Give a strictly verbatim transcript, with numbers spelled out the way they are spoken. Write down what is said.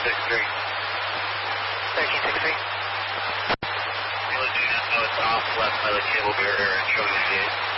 six three. thirteen six three. Pilot Juno, it's off left by the cable barrier and showing the gate.